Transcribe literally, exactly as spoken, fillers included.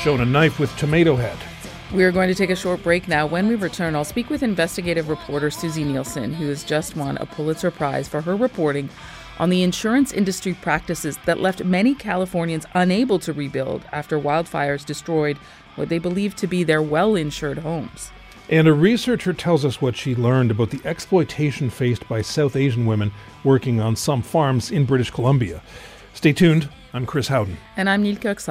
shown a knife with tomato head. We're going to take a short break now. When we return, I'll speak with investigative reporter Susie Nielsen, who has just won a Pulitzer Prize for her reporting on the insurance industry practices that left many Californians unable to rebuild after wildfires destroyed what they believe to be their well-insured homes. And a researcher tells us what she learned about the exploitation faced by South Asian women working on some farms in British Columbia. Stay tuned. I'm Chris Howden. And I'm Nilka Oksana.